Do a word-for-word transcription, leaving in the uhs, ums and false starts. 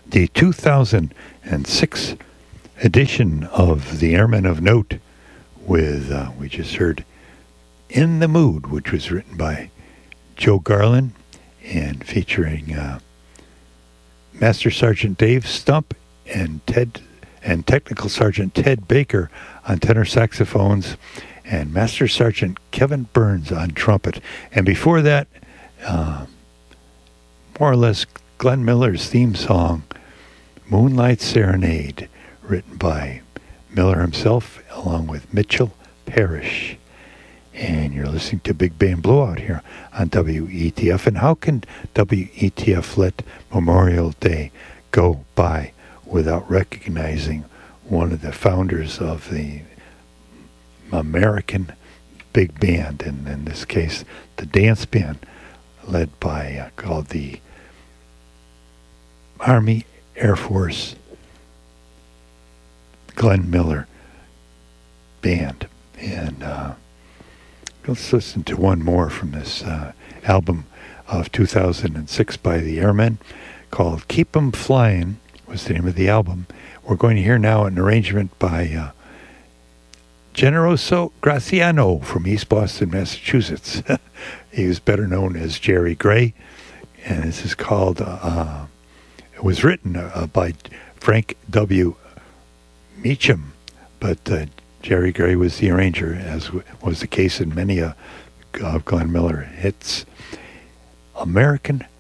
the two thousand six edition of the Airmen of Note with, uh, we just heard In the Mood, which was written by Joe Garland and featuring uh, Master Sergeant Dave Stump and Ted and Technical Sergeant Ted Baker on tenor saxophones and Master Sergeant Kevin Burns on trumpet. And before that, uh, more or less Glenn Miller's theme song, Moonlight Serenade, written by Miller himself along with Mitchell Parrish. And you're listening to Big Band Blowout here on W E T F. And how can W E T F let Memorial Day go by without recognizing one of the founders of the American big band, and in this case, the dance band led by, uh, called the Army Air Force Glenn Miller Band. And uh, let's listen to one more from this uh, album of two thousand six by the Airmen called Keep 'Em Flying was the name of the album. We're going to hear now an arrangement by uh, Generoso Graciano from East Boston, Massachusetts. He was better known as Jerry Gray, and this is called, uh, uh, it was written uh, by Frank W. Meacham, but uh, Jerry Gray was the arranger, as w- was the case in many uh, of Glenn Miller hits. American